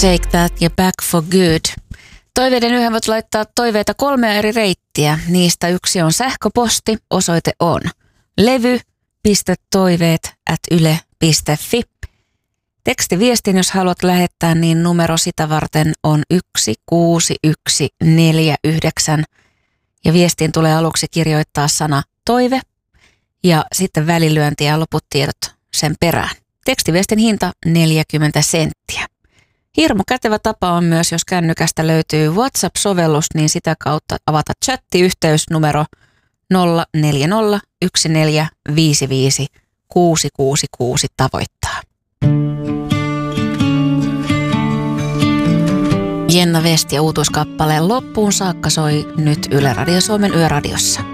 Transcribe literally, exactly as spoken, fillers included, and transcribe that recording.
Take That ja Back for Good. Toiveiden yhä voit laittaa toiveita kolmea eri reittiä. Niistä yksi on sähköposti, osoite on levy.toiveet at yle piste fi. Tekstiviestin, jos haluat lähettää, niin numero sitä varten on yksi kuusi yksi neljä yhdeksän. Ja viestiin tulee aluksi kirjoittaa sana toive ja sitten välilyönti ja loput tiedot sen perään. Tekstiviestin hinta neljäkymmentä senttiä. Hirmu kätevä tapa on myös, jos kännykästä löytyy WhatsApp-sovellus, niin sitä kautta avata chattiyhteys numero nolla neljä nolla yksi neljä viisi viisi kuusi kuusi kuusi tavoittaa. Jenna West ja uutuuskappaleen loppuun saakka soi nyt Yle Radio Suomen Yöradiossa.